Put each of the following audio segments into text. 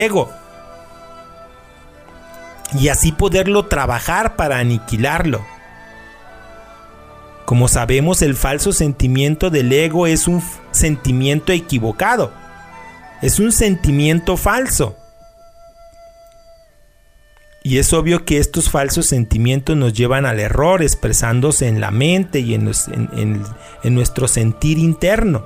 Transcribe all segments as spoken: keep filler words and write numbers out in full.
ego y así poderlo trabajar para aniquilarlo. Como sabemos, el falso sentimiento del ego es un sentimiento equivocado, es un sentimiento falso. Y es obvio que estos falsos sentimientos nos llevan al error, expresándose en la mente y en, los, en, en, en nuestro sentir interno.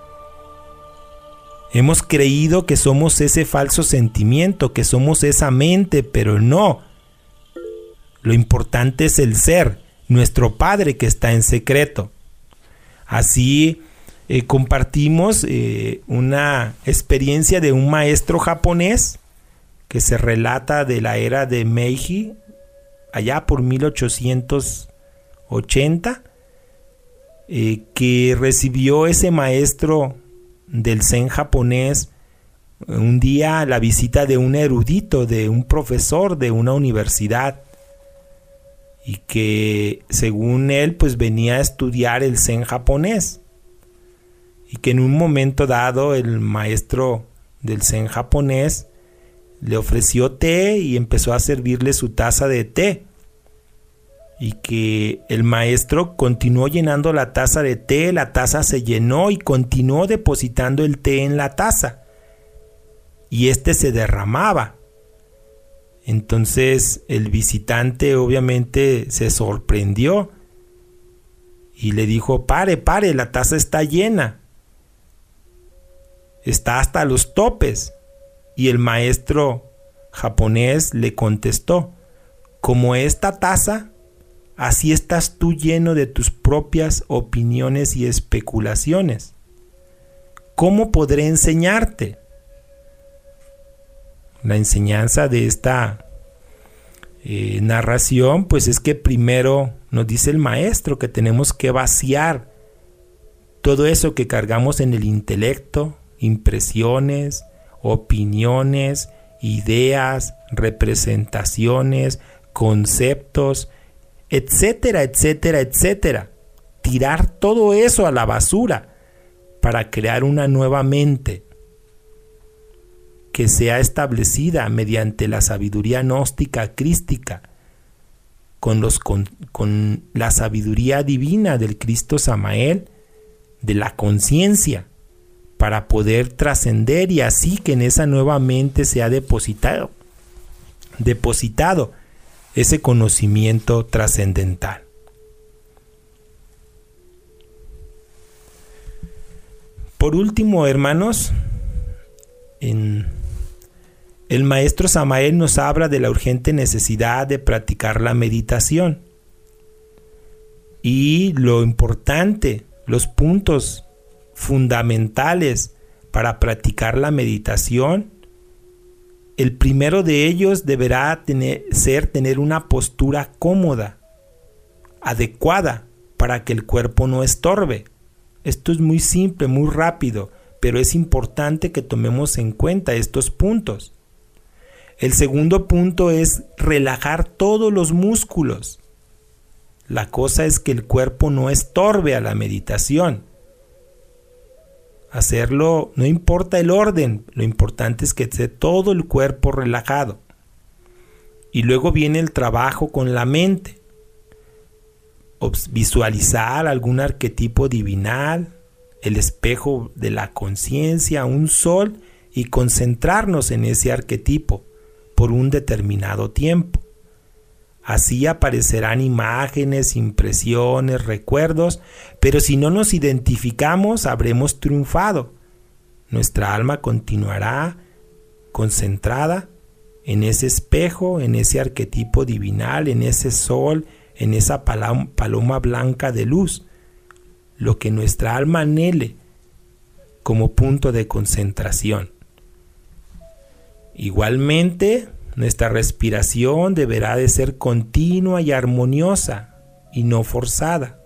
Hemos creído que somos ese falso sentimiento, que somos esa mente, pero no. Lo importante es el ser, nuestro Padre que está en secreto. Así eh, compartimos eh, una experiencia de un maestro japonés que se relata de la era de Meiji, allá por mil ochocientos ochenta, eh, que recibió ese maestro del Zen japonés un día la visita de un erudito, de un profesor de una universidad, y que según él pues venía a estudiar el Zen japonés, y que en un momento dado el maestro del Zen japonés le ofreció té y empezó a servirle su taza de té, y que el maestro continuó llenando la taza de té, la taza se llenó y continuó depositando el té en la taza, y este se derramaba. Entonces el visitante obviamente se sorprendió y le dijo: pare, pare, la taza está llena, está hasta los topes. Y el maestro japonés le contestó: como esta taza, así estás tú lleno de tus propias opiniones y especulaciones. ¿Cómo podré enseñarte? La enseñanza de esta eh, narración pues es que primero nos dice el maestro que tenemos que vaciar todo eso que cargamos en el intelecto, impresiones, opiniones, ideas, representaciones, conceptos, etcétera, etcétera, etcétera. Tirar todo eso a la basura para crear una nueva mente que sea establecida mediante la sabiduría gnóstica crística, con, los, con, con la sabiduría divina del Cristo Samael, de la conciencia, para poder trascender, y así que en esa nueva mente sea depositado, depositado ese conocimiento trascendental. Por último, hermanos, en el maestro Samael nos habla de la urgente necesidad de practicar la meditación y lo importante, los puntos fundamentales para practicar la meditación. El primero de ellos deberá tener, ser tener una postura cómoda, adecuada, para que el cuerpo no estorbe. Esto es muy simple, muy rápido, pero es importante que tomemos en cuenta estos puntos. El segundo punto es relajar todos los músculos. La cosa es que el cuerpo no estorbe a la meditación. Hacerlo, no importa el orden, lo importante es que esté todo el cuerpo relajado. Y luego viene el trabajo con la mente. Visualizar algún arquetipo divinal, el espejo de la conciencia, un sol, y concentrarnos en ese arquetipo por un determinado tiempo. Así aparecerán imágenes, impresiones, recuerdos, pero si no nos identificamos, habremos triunfado. Nuestra alma continuará concentrada en ese espejo, en ese arquetipo divinal, en ese sol, en esa paloma blanca de luz, lo que nuestra alma anhele como punto de concentración. Igualmente, nuestra respiración deberá de ser continua y armoniosa y no forzada.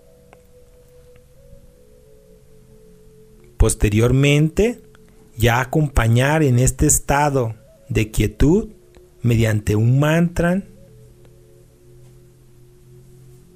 Posteriormente, ya acompañar en este estado de quietud mediante un mantra,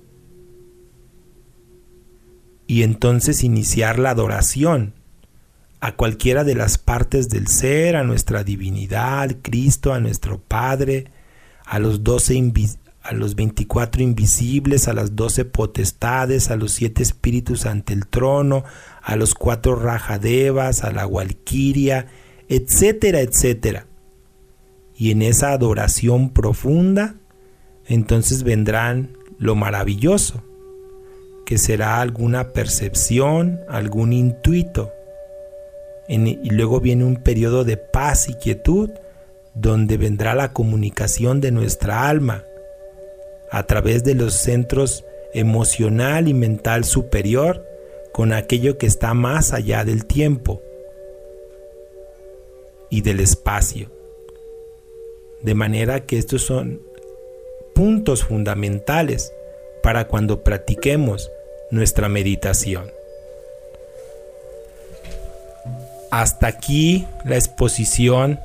y entonces iniciar la adoración a cualquiera de las partes del ser, a nuestra divinidad, al Cristo, a nuestro Padre, a los doce invi- a los veinticuatro invisibles, a las doce potestades, a los siete espíritus ante el trono, a los cuatro Rajadevas, a la Walquiria, etcétera, etcétera. Y en esa adoración profunda, entonces vendrán lo maravilloso, que será alguna percepción, algún intuito. En, y luego viene un periodo de paz y quietud, donde vendrá la comunicación de nuestra alma a través de los centros emocional y mental superior con aquello que está más allá del tiempo y del espacio. De manera que estos son puntos fundamentales para cuando practiquemos nuestra meditación. Hasta aquí la exposición,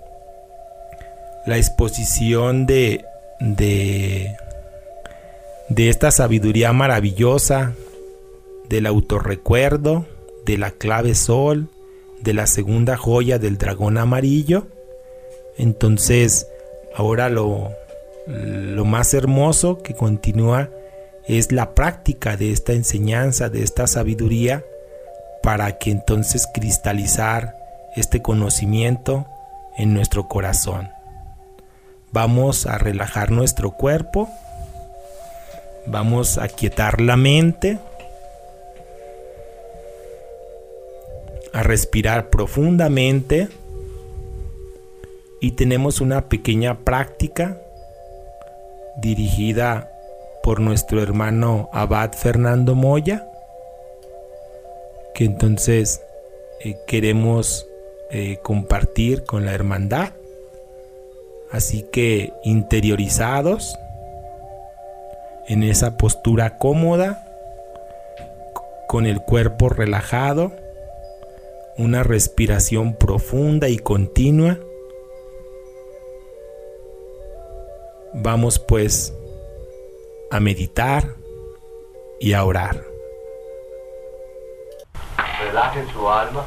la exposición de, de, de esta sabiduría maravillosa, del autorrecuerdo, de la clave sol, de la segunda joya del dragón amarillo. Entonces, ahora lo, lo más hermoso que continúa es la práctica de esta enseñanza, de esta sabiduría, para que entonces cristalizar este conocimiento en nuestro corazón. Vamos a relajar nuestro cuerpo, vamos a aquietar la mente, a respirar profundamente, y tenemos una pequeña práctica dirigida por nuestro hermano Abad Fernando Moya, que entonces eh, queremos eh, compartir con la hermandad. Así que interiorizados en esa postura cómoda, con el cuerpo relajado, una respiración profunda y continua. Vamos pues a meditar y a orar. Relajen su alma.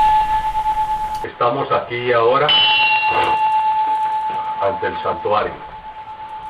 Estamos aquí ahora ante el santuario.